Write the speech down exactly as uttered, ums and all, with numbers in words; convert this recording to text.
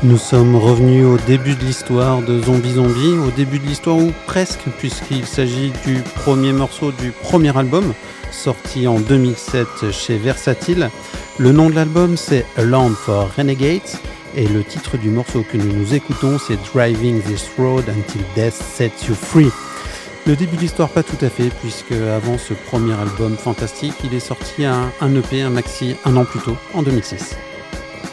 Nous sommes revenus au début de l'histoire de Zombie Zombie, au début de l'histoire ou presque, puisqu'il s'agit du premier morceau du premier album, sorti en deux mille sept chez Versatile. Le nom de l'album, c'est Alarm for Renegades, et le titre du morceau que nous nous écoutons, c'est Driving This Road Until Death Sets You Free. Le début de l'histoire, pas tout à fait, puisque avant ce premier album fantastique, il est sorti un, un E P, un maxi, un an plus tôt, en deux mille six.